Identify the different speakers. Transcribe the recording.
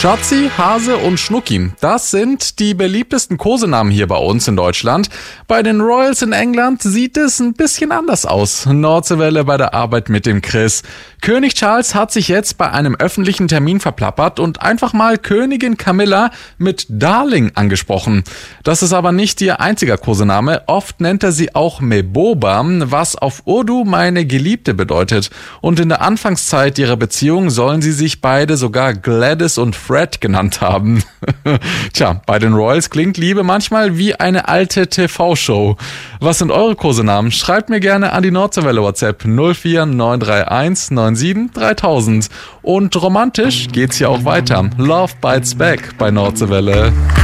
Speaker 1: Schatzi, Hase und Schnucki, das sind die beliebtesten Kosenamen hier bei uns in Deutschland. Bei den Royals in England sieht es ein bisschen anders aus. Nordseewelle bei der Arbeit mit dem Chris. König Charles hat sich jetzt bei einem öffentlichen Termin verplappert und einfach mal Königin Camilla mit Darling angesprochen. Das ist aber nicht ihr einziger Kosename. Oft nennt er sie auch Meboba, was auf Urdu meine Geliebte bedeutet. Und in der Anfangszeit ihrer Beziehung sollen sie sich beide sogar Gladys und Fred genannt haben. Tja, bei den Royals klingt Liebe manchmal wie eine alte TV-Show. Was sind eure Kosenamen? Schreibt mir gerne an die Nordseewelle WhatsApp 04931 97 3000. Und romantisch geht's hier auch weiter. Love Bites Back bei Nordseewelle.